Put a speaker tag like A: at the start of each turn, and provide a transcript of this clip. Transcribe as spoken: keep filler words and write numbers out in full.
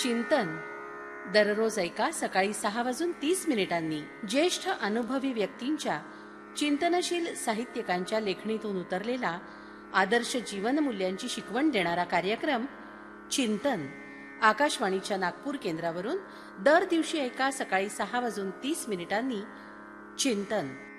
A: चिंतन दररोज ऐका सकाळी सहा वाजून तीस मिनिटांनी ज्येष्ठ अनुभवी व्यक्तींच्या चिंतनशील साहित्यिकांच्या लेखणीतून उतरलेला आदर्श जीवनमूल्यांची शिकवण देणारा कार्यक्रम चिंतन आकाशवाणीच्या नागपूर केंद्रावरून दर दिवशी ऐका सकाळी सहा वाजून तीस मिनिटांनी चिंतन।